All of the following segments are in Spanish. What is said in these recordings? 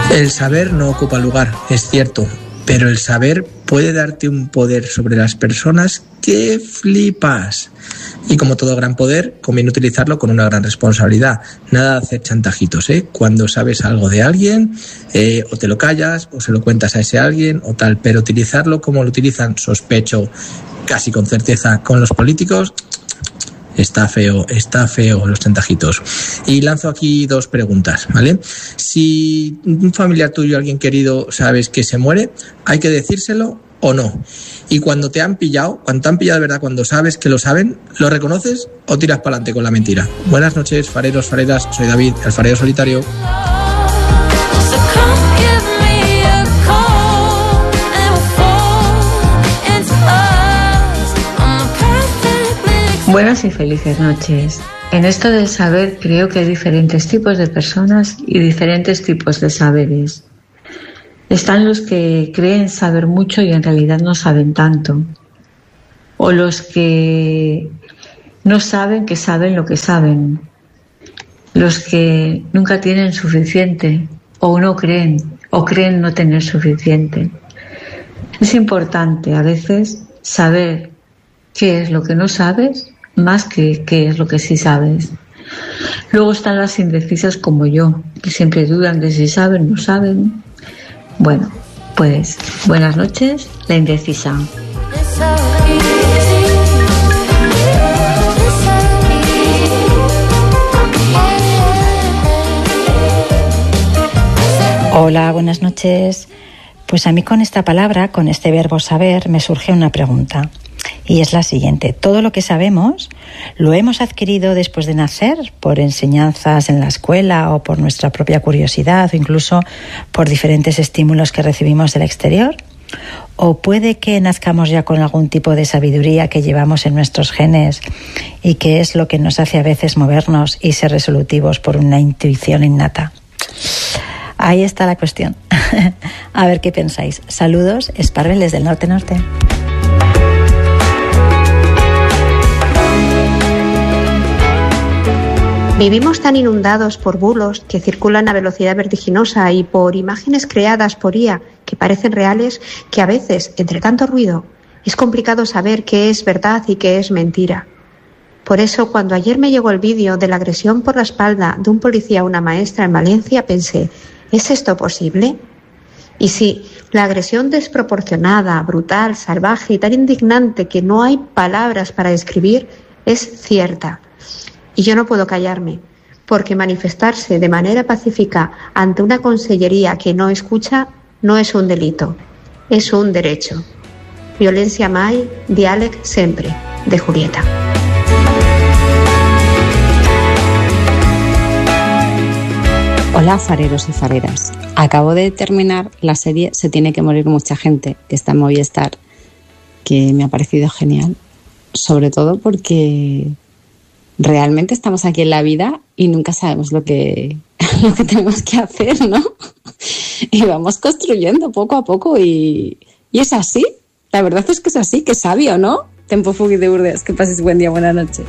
El saber no ocupa lugar, es cierto, pero el saber puede darte un poder sobre las personas que flipas. Y como todo gran poder, conviene utilizarlo con una gran responsabilidad. Nada de hacer chantajitos, ¿eh? Cuando sabes algo de alguien, o te lo callas, o se lo cuentas a ese alguien, o tal. Pero utilizarlo como lo utilizan, sospecho, casi con certeza, con los políticos, está feo los chantajitos. Y lanzo aquí 2 preguntas, ¿vale? Si un familiar tuyo, alguien querido, sabes que se muere, ¿hay que decírselo o no? Y cuando te han pillado de verdad, cuando sabes que lo saben, ¿lo reconoces o tiras para adelante con la mentira? Buenas noches, fareros, fareras, soy David, el farero solitario. Buenas y felices noches. En esto del saber creo que hay diferentes tipos de personas y diferentes tipos de saberes. Están los que creen saber mucho y en realidad no saben tanto. O los que no saben que saben lo que saben. Los que nunca tienen suficiente o no creen, o creen no tener suficiente. Es importante a veces saber qué es lo que no sabes más que qué es lo que sí sabes. Luego están las indecisas como yo, que siempre dudan de si saben o no saben. Bueno, pues buenas noches, la indecisa. Hola, buenas noches. Pues a mí con esta palabra, con este verbo saber, me surge una pregunta. Y es la siguiente: todo lo que sabemos lo hemos adquirido después de nacer, por enseñanzas en la escuela o por nuestra propia curiosidad o incluso por diferentes estímulos que recibimos del exterior. O puede que nazcamos ya con algún tipo de sabiduría que llevamos en nuestros genes y que es lo que nos hace a veces movernos y ser resolutivos por una intuición innata. Ahí está la cuestión. A ver qué pensáis. Saludos, Esparvel desde el norte-norte. Vivimos tan inundados por bulos que circulan a velocidad vertiginosa y por imágenes creadas por IA que parecen reales, que a veces, entre tanto ruido, es complicado saber qué es verdad y qué es mentira. Por eso, cuando ayer me llegó el vídeo de la agresión por la espalda de un policía a una maestra en Valencia, pensé, ¿es esto posible? Y sí, la agresión desproporcionada, brutal, salvaje y tan indignante que no hay palabras para describir es cierta. Y yo no puedo callarme, porque manifestarse de manera pacífica ante una consellería que no escucha no es un delito, es un derecho. Violencia mai, diàleg sempre, de Julieta. Hola, fareros y fareras. Acabo de terminar la serie Se tiene que morir mucha gente, que está en Movistar, que me ha parecido genial, sobre todo porque realmente estamos aquí en la vida y nunca sabemos lo que tenemos que hacer, ¿no? Y vamos construyendo poco a poco y es así. La verdad es que es así, que sabio, ¿no? Tempo Fugui de Urdes. Que pases buen día, buena noche.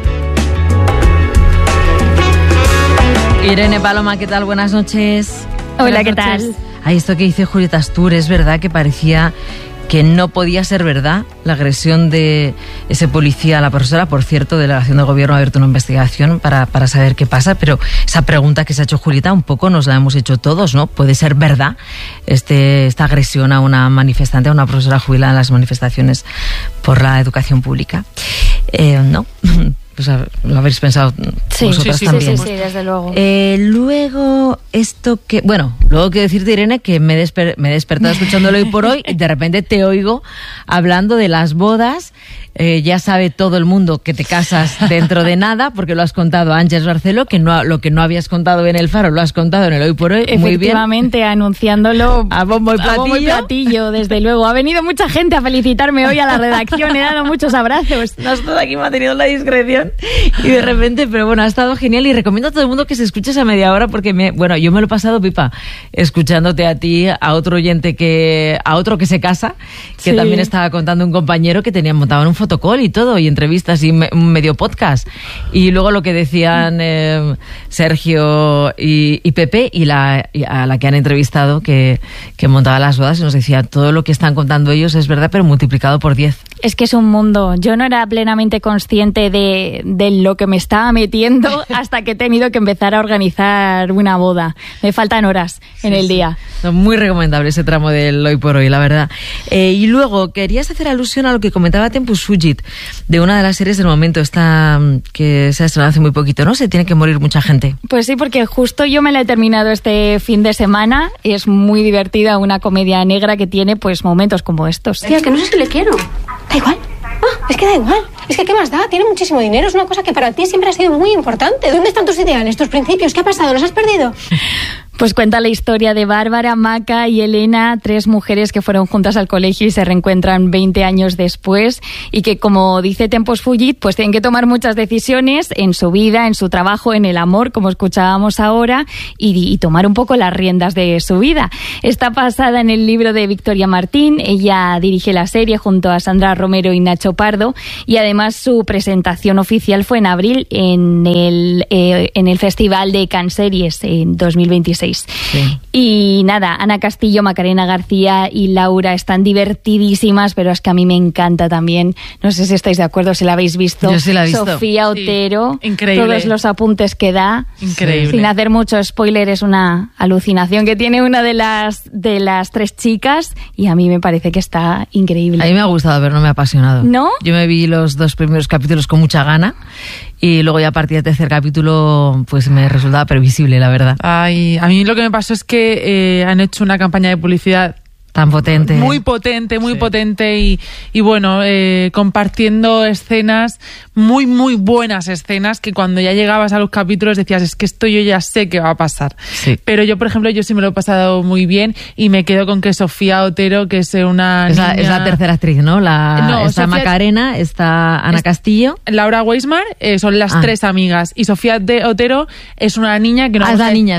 Irene Paloma, ¿qué tal? Buenas noches. Hola, ¿qué tal? Ahí esto que dice Julieta Astur, es verdad que parecía que no podía ser verdad la agresión de ese policía a la profesora. Por cierto, delegación del gobierno ha abierto una investigación para saber qué pasa, pero esa pregunta que se ha hecho Julieta un poco nos la hemos hecho todos, ¿no? ¿Puede ser verdad esta agresión a una manifestante, a una profesora jubilada en las manifestaciones por la educación pública? ¿No? Pues lo habéis pensado vosotras también. Sí, desde luego. Luego, luego quiero decirte, Irene, que me he despertado escuchándolo hoy por hoy y de repente te oigo hablando de las bodas. Ya sabe todo el mundo que te casas dentro de nada, porque lo has contado a Ángeles Barceló, lo que no habías contado en El Faro lo has contado en el Hoy por Hoy. Muy bien. Efectivamente, anunciándolo a bombo y platillo, desde luego. Ha venido mucha gente a felicitarme hoy a la redacción, he dado muchos abrazos. Nosotros aquí manteniendo la discreción y de repente, pero bueno, ha estado genial y recomiendo a todo el mundo que se escuche esa media hora porque yo me lo he pasado pipa escuchándote a ti, a otro oyente a otro que se casa, que también estaba contando un compañero que tenía montado en un fotocall y todo, y entrevistas y medio podcast. Y luego lo que decían Sergio y Pepe, y a la que han entrevistado, que montaba las bodas, y nos decía, todo lo que están contando ellos es verdad, pero multiplicado por 10. Es que es un mundo. Yo no era plenamente consciente de lo que me estaba metiendo hasta que he tenido que empezar a organizar una boda. Me faltan horas en el día. No, muy recomendable ese tramo del Hoy por Hoy, la verdad. Y luego, querías hacer alusión a lo que comentaba Tempus Fugit, de una de las series del momento, esta que se ha estrenado hace muy poquito, ¿no? Se tiene que morir mucha gente. Pues sí, porque justo yo me la he terminado este fin de semana. Es muy divertida, una comedia negra que tiene pues momentos como estos. Tía, que no sé si le quiero. Da igual. Es que da igual. Es que ¿qué más da? Tiene muchísimo dinero. Es una cosa que para ti siempre ha sido muy importante. ¿Dónde están tus ideales, tus principios? ¿Qué ha pasado? ¿Los has perdido? Pues cuenta la historia de Bárbara, Maca y Elena, 3 mujeres que fueron juntas al colegio y se reencuentran 20 años después, y que, como dice Tempus Fugit, pues tienen que tomar muchas decisiones en su vida, en su trabajo, en el amor, como escuchábamos ahora, y tomar un poco las riendas de su vida. Está basada en el libro de Victoria Martín. Ella dirige la serie junto a Sandra Romero y Nacho Pardo, y además su presentación oficial fue en abril en el Festival de Cannes Series en 2026. Sí. Y nada, Ana Castillo, Macarena García y Laura están divertidísimas, pero es que a mí me encanta también, no sé si estáis de acuerdo, si la habéis visto. Yo sí la he visto. Sofía Otero, increíble. Todos los apuntes que da. Increíble. Sin hacer mucho spoiler, es una alucinación que tiene una de las 3 chicas, y a mí me parece que está increíble. A mí me ha gustado, pero no me ha apasionado. ¿No? Yo me vi los 2 primeros capítulos con mucha gana, y luego ya a partir del 3er capítulo pues me resultaba previsible, la verdad. Ay, a mí lo que me pasó es que han hecho una campaña de publicidad tan potente. Muy potente y bueno, compartiendo escenas, muy buenas escenas, que cuando ya llegabas a los capítulos decías, es que esto yo ya sé que va a pasar. Sí. Pero yo, por ejemplo, yo sí me lo he pasado muy bien, y me quedo con que Sofía Otero, que es una niña... Es la tercera actriz, ¿no? Está Sofía... Macarena, está Ana Castillo. Laura Weismar, son las 3 amigas. Y Sofía Otero es una niña que no... Es la niña.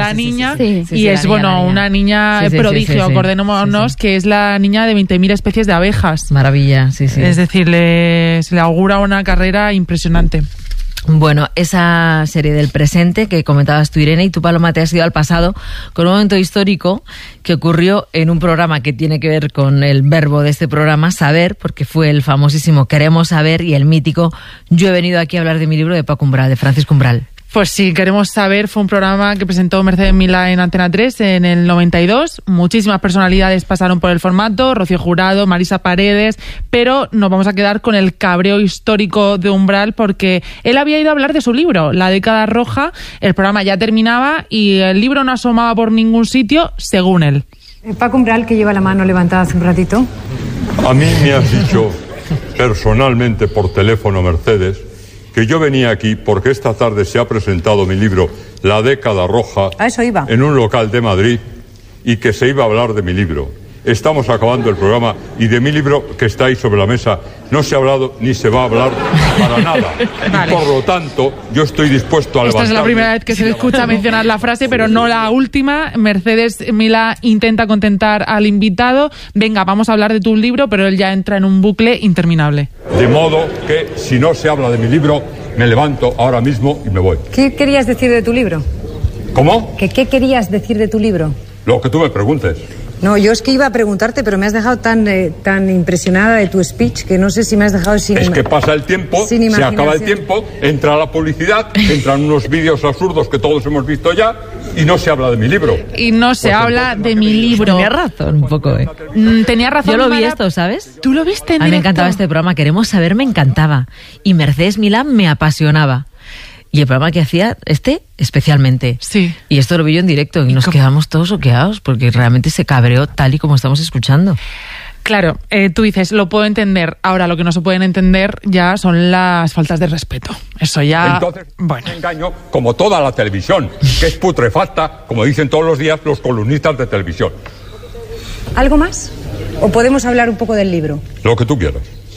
Y es, una niña prodigio, acordémonos, que es la niña de 20.000 especies de abejas. Maravilla, sí. Es decir, se le augura una carrera impresionante. Bueno, esa serie del presente que comentabas tú, Irene, y tú, Paloma, te has ido al pasado con un momento histórico que ocurrió en un programa que tiene que ver con el verbo de este programa, saber, porque fue el famosísimo Queremos Saber y el mítico Yo he venido aquí a hablar de mi libro de Paco Umbral, de Francisco Umbral. Pues sí, Queremos Saber fue un programa que presentó Mercedes Milá en Antena 3 en el 92. Muchísimas personalidades pasaron por el formato, Rocío Jurado, Marisa Paredes, pero nos vamos a quedar con el cabreo histórico de Umbral, porque él había ido a hablar de su libro, La década roja. El programa ya terminaba y el libro no asomaba por ningún sitio, según él. Paco Umbral, que lleva la mano levantada hace un ratito. A mí me has dicho personalmente por teléfono, Mercedes, que yo venía aquí porque esta tarde se ha presentado mi libro La década roja en un local de Madrid, y que se iba a hablar de mi libro. Estamos acabando el programa y de mi libro, que está ahí sobre la mesa, no se ha hablado ni se va a hablar para nada. Vale. Y por lo tanto, yo estoy dispuesto a levantarme. Esta es la primera vez que se le escucha mencionar la frase, pero no la última. Mercedes Milá intenta contentar al invitado. Venga, vamos a hablar de tu libro, pero él ya entra en un bucle interminable. De modo que, si no se habla de mi libro, me levanto ahora mismo y me voy. ¿Qué querías decir de tu libro? ¿Cómo? ¿Qué querías decir de tu libro? Lo que tú me preguntes. No, yo es que iba a preguntarte, pero me has dejado tan impresionada de tu speech que no sé si me has dejado sin... Es que pasa el tiempo, se acaba el tiempo, entra la publicidad, entran unos vídeos absurdos que todos hemos visto ya, y no se habla de mi libro. Y no se habla de mi libro. Tenía razón, un poco, ¿eh? Tenía razón. Yo lo vi esto, ¿sabes? ¿Tú lo viste en directo? A mí me encantaba este programa, Queremos Saber, me encantaba. Y Mercedes Milá me apasionaba. Y el programa que hacía, especialmente. Sí. Y esto lo vi yo en directo y nos quedamos todos oqueados porque realmente se cabreó tal y como estamos escuchando. Claro, tú dices, lo puedo entender. Ahora, lo que no se pueden entender ya son las faltas de respeto. Eso ya... Entonces, bueno. Me engaño como toda la televisión, que es putrefacta, como dicen todos los días los columnistas de televisión. ¿Algo más? ¿O podemos hablar un poco del libro? Lo que tú quieras.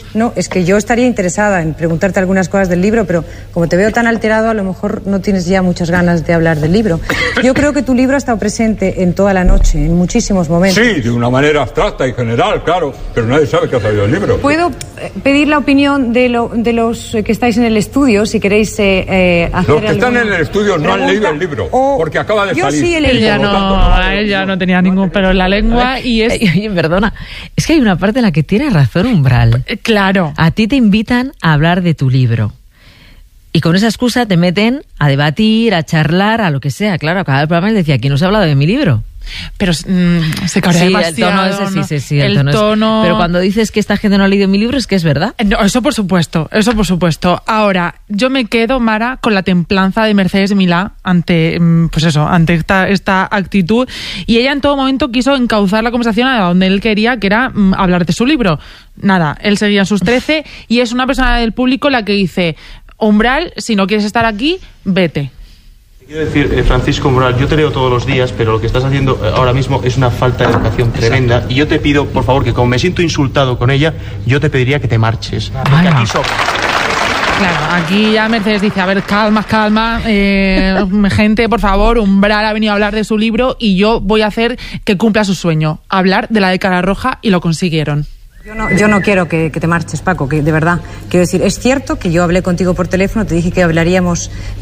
No, es que yo estaría interesada en preguntarte algunas cosas del libro, pero como te veo tan alterado, a lo mejor no tienes ya muchas ganas de hablar del libro. Yo creo que tu libro ha estado presente en toda la noche, en muchísimos momentos. Sí, de una manera abstracta y general, claro, pero nadie sabe qué ha salido el libro. ¿Puedo pedir la opinión de los que estáis en el estudio, si queréis hacer Los que están en el estudio no han leído el libro, porque acaba de salir. Sí he leído. Ella no tenía ningún pelo en la lengua y es... Oye, perdona, es que hay una parte en la que tiene razón Umbral. Claro. A ti te invitan a hablar de tu libro. Y con esa excusa te meten a debatir, a charlar, a lo que sea. Claro, cada programa les decía, aquí no se ha hablado de mi libro. Pero se cabrea demasiado. El tono ese, sí, el tono. Pero cuando dices que esta gente no ha leído mi libro, es que es verdad. No, eso por supuesto. Ahora, yo me quedo, Mara, con la templanza de Mercedes Milá ante esta actitud. Y ella en todo momento quiso encauzar la conversación a donde él quería, que era hablar de su libro. Nada, él seguía en sus 13 y es una persona del público la que dice, Umbral, si no quieres estar aquí, vete. Quiero decir, Francisco Umbral, yo te leo todos los días, pero lo que estás haciendo ahora mismo es una falta de educación tremenda. Exacto. Y yo te pido, por favor, que como me siento insultado con ella, yo te pediría que te marches. Porque aquí sobra. Claro, aquí ya Mercedes dice, a ver, calma, gente, por favor, Umbral ha venido a hablar de su libro y yo voy a hacer que cumpla su sueño, hablar de la década roja, y lo consiguieron. Yo no quiero que te marches, Paco, que de verdad, quiero decir, es cierto que yo hablé contigo por teléfono, te dije que hablaríamos